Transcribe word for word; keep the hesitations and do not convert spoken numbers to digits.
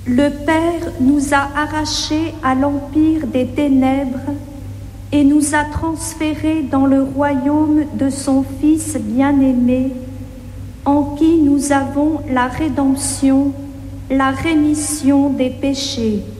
Le Père nous a arrachés à l'empire des ténèbres et nous a transférés dans le royaume de son Fils bien-aimé, en qui nous avons la rédemption, la rémission des péchés.